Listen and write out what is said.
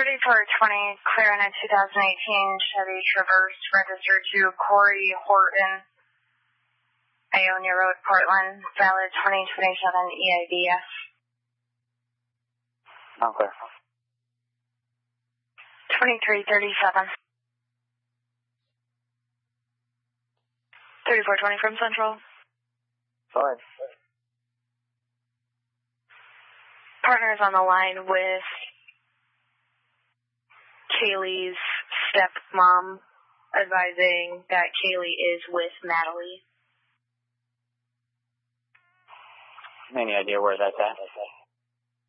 3420, clear on a 2018 Chevy Traverse, registered to Corey Horton, Ionia Road, Portland, valid 2027 EIDF. Okay. 2337. 3420 from Central. Fine. Partners on the line with Kaylee's stepmom, advising that Kaylee is with Natalie. Any idea where that's at?